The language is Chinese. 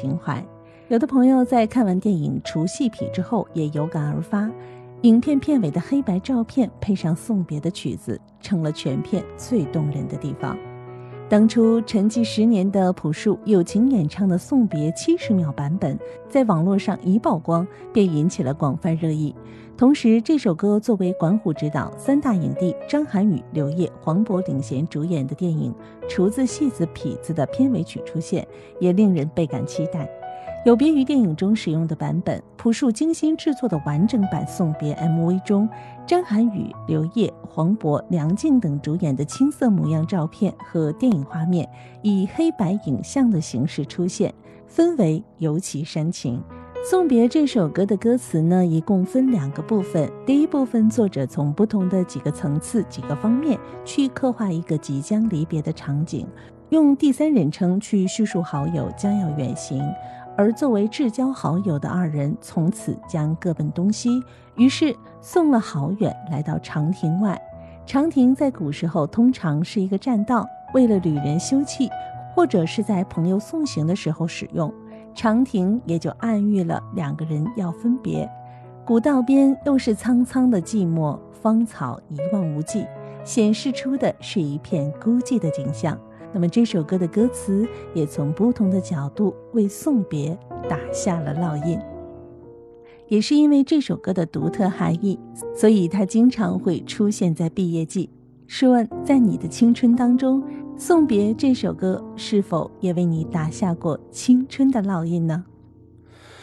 情怀。有的朋友在看完电影《除夕癖》之后也有感而发，影片片尾的黑白照片配上送别的曲子，成了全片最动人的地方。当初沉寂10年的朴树友情演唱的送别70秒版本，在网络上一曝光便引起了广泛热议。同时这首歌作为管虎执导3大影帝张涵予、刘烨、黄渤领衔主演的电影《厨子戏子痞子》的片尾曲出现，也令人倍感期待。有别于电影中使用的版本，朴树精心制作的完整版送别 MV 中，张涵予、刘烨、黄渤、梁静等主演的青涩模样照片和电影画面以黑白影像的形式出现，氛围尤其煽情。送别这首歌的歌词呢，一共分2个部分。第一部分，作者从不同的几个层次、几个方面去刻画一个即将离别的场景，用第3人称去叙述好友将要远行，而作为至交好友的2人从此将各奔东西，于是送了好远，来到长亭外。长亭在古时候通常是一个栈道，为了旅人休憩，或者是在朋友送行的时候使用。长亭也就暗喻了2个人要分别。古道边又是苍苍的寂寞，芳草一望无际，显示出的是一片孤寂的景象。那么这首歌的歌词也从不同的角度为送别打下了烙印。也是因为这首歌的独特含义，所以它经常会出现在毕业季。试问在你的青春当中，送别这首歌是否也为你打下过青春的烙印呢？